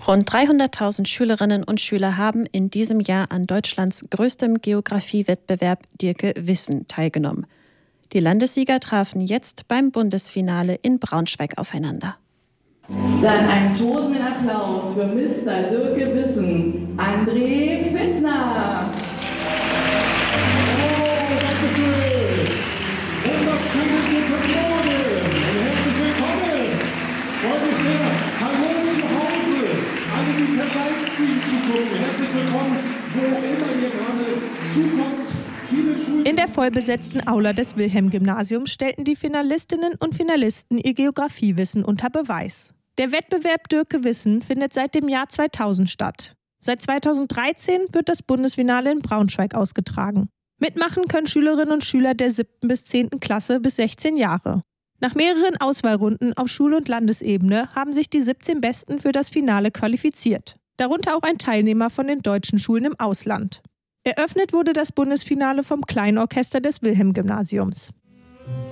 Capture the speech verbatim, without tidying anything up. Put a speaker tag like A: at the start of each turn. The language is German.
A: Rund dreihunderttausend Schülerinnen und Schüler haben in diesem Jahr an Deutschlands größtem Geografiewettbewerb Dirke Wissen teilgenommen. Die Landessieger trafen jetzt beim Bundesfinale in Braunschweig aufeinander.
B: Dann einen tosenden Applaus für Mister Dirke Wissen, André Fitzner.
C: Oh, danke schön. Wunderschönen guten Morgen und herzlich willkommen. Freut mich sehr. Hallo zu Hause, alle, die per Livestream zugucken. Herzlich willkommen, wo immer ihr gerade zukommt. Viele Schulen.
D: In der vollbesetzten Aula des Wilhelm-Gymnasiums stellten die Finalistinnen und Finalisten ihr Geografiewissen unter Beweis. Der Wettbewerb Dirke Wissen findet seit dem Jahr zweitausend statt. Seit zweitausenddreizehn wird das Bundesfinale in Braunschweig ausgetragen. Mitmachen können Schülerinnen und Schüler der siebten bis zehnten Klasse bis sechzehn Jahre. Nach mehreren Auswahlrunden auf Schul- und Landesebene haben sich die siebzehn Besten für das Finale qualifiziert. Darunter auch ein Teilnehmer von den deutschen Schulen im Ausland. Eröffnet wurde das Bundesfinale vom Kleinorchester des Wilhelm-Gymnasiums.